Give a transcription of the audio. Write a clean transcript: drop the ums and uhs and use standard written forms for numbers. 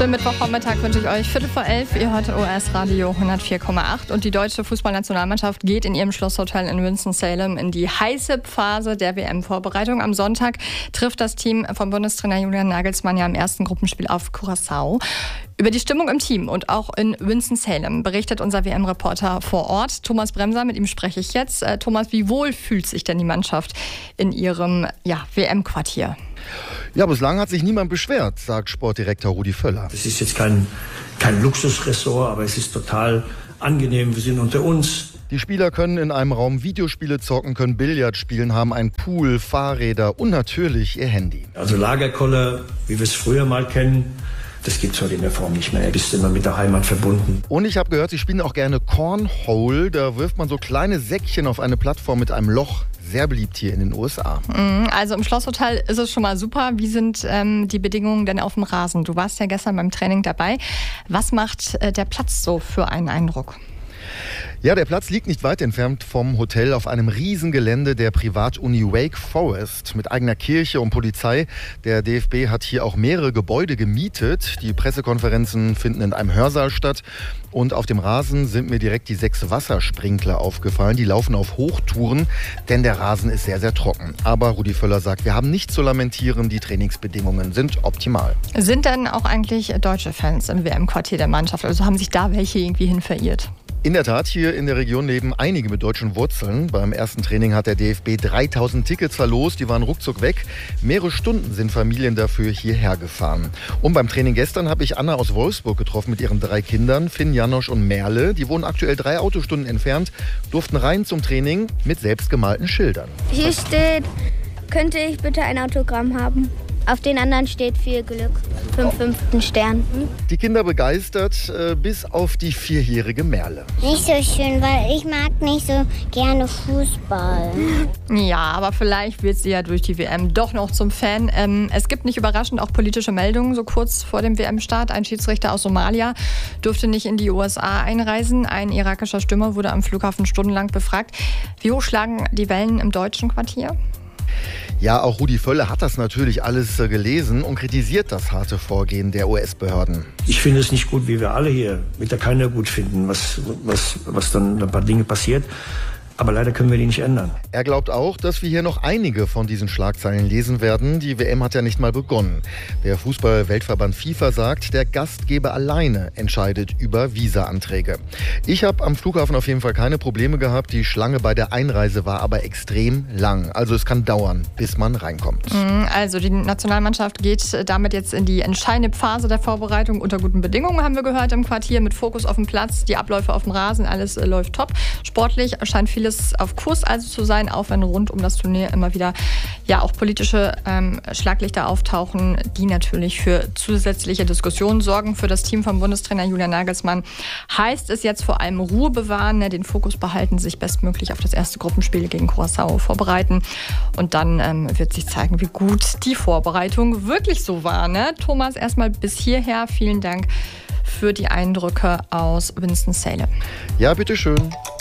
Schönen Mittwochvormittag wünsche ich euch. 11:15, ihr hört ORS Radio 104,8 und die deutsche Fußballnationalmannschaft geht in ihrem Schlosshotel in Winston-Salem in die heiße Phase der WM-Vorbereitung. Am Sonntag trifft das Team von Bundestrainer Julian Nagelsmann ja im ersten Gruppenspiel auf Curaçao. Über die Stimmung im Team und auch in Winston-Salem berichtet unser WM-Reporter vor Ort, Thomas Bremser. Mit ihm spreche ich jetzt. Thomas, wie wohl fühlt sich denn die Mannschaft in ihrem WM-Quartier? Ja, bislang hat sich niemand beschwert, sagt Sportdirektor Rudi Völler. Es ist jetzt kein Luxusressort, aber es ist total angenehm. Wir sind unter uns. Die Spieler können in einem Raum Videospiele zocken, können Billard spielen, haben einen Pool, Fahrräder und natürlich ihr Handy. Also Lagerkoller, wie wir es früher mal kennen, das gibt es heute in der Form nicht mehr. Du bist immer mit der Heimat verbunden. Und ich habe gehört, sie spielen auch gerne Cornhole. Da wirft man so kleine Säckchen auf eine Plattform mit einem Loch. Sehr beliebt hier in den USA. Also im Schlosshotel ist es schon mal super. Wie sind die Bedingungen denn auf dem Rasen? Du warst ja gestern beim Training dabei. Was macht der Platz so für einen Eindruck? Ja, der Platz liegt nicht weit entfernt vom Hotel auf einem Riesengelände der Privatuni Wake Forest mit eigener Kirche und Polizei. Der DFB hat hier auch mehrere Gebäude gemietet. Die Pressekonferenzen finden in einem Hörsaal statt. Und auf dem Rasen sind mir direkt die 6 Wassersprinkler aufgefallen. Die laufen auf Hochtouren, denn der Rasen ist sehr, sehr trocken. Aber Rudi Völler sagt, wir haben nichts zu lamentieren. Die Trainingsbedingungen sind optimal. Sind denn auch eigentlich deutsche Fans im WM-Quartier der Mannschaft? Also haben sich da welche irgendwie hin verirrt? In der Tat, hier in der Region leben einige mit deutschen Wurzeln. Beim ersten Training hat der DFB 3000 Tickets verlost, die waren ruckzuck weg. Mehrere Stunden sind Familien dafür hierher gefahren. Und beim Training gestern habe ich Anna aus Wolfsburg getroffen mit ihren 3 Kindern, Finn, Janosch und Merle. Die wohnen aktuell 3 Autostunden entfernt, durften rein zum Training mit selbstgemalten Schildern. Hier steht, könnte ich bitte ein Autogramm haben? Auf den anderen steht viel Glück, 5. Stern. Die Kinder begeistert, bis auf die 4-jährige Merle. Nicht so schön, weil ich mag nicht so gerne Fußball. Ja, aber vielleicht wird sie ja durch die WM doch noch zum Fan. Es gibt nicht überraschend auch politische Meldungen, so kurz vor dem WM-Start. Ein Schiedsrichter aus Somalia durfte nicht in die USA einreisen. Ein irakischer Stürmer wurde am Flughafen stundenlang befragt. Wie hoch schlagen die Wellen im deutschen Quartier? Ja, auch Rudi Völler hat das natürlich alles gelesen und kritisiert das harte Vorgehen der US-Behörden. Ich finde es nicht gut, wie wir alle hier mit der keiner gut finden, was dann ein paar Dinge passiert. Aber leider können wir die nicht ändern. Er glaubt auch, dass wir hier noch einige von diesen Schlagzeilen lesen werden. Die WM hat ja nicht mal begonnen. Der Fußball-Weltverband FIFA sagt, der Gastgeber alleine entscheidet über Visa-Anträge. Ich habe am Flughafen auf jeden Fall keine Probleme gehabt. Die Schlange bei der Einreise war aber extrem lang. Also es kann dauern, bis man reinkommt. Also die Nationalmannschaft geht damit jetzt in die entscheidende Phase der Vorbereitung. Unter guten Bedingungen haben wir gehört im Quartier, mit Fokus auf dem Platz, die Abläufe auf dem Rasen, alles läuft top. Sportlich scheint vieles auf Kurs also zu sein, auch wenn rund um das Turnier immer wieder auch politische Schlaglichter auftauchen, die natürlich für zusätzliche Diskussionen sorgen. Für das Team von Bundestrainer Julian Nagelsmann heißt es jetzt vor allem Ruhe bewahren, den Fokus behalten, sich bestmöglich auf das erste Gruppenspiel gegen Curaçao vorbereiten und dann wird sich zeigen, wie gut die Vorbereitung wirklich so war. Thomas, erstmal bis hierher, vielen Dank für die Eindrücke aus Winston-Salem. Ja, bitteschön.